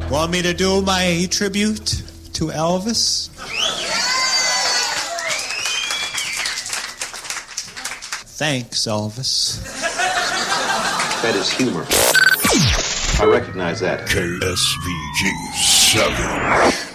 Want me to do my tribute to Elvis? Thanks, Elvis. That is humor. I recognize that. KSVG 7.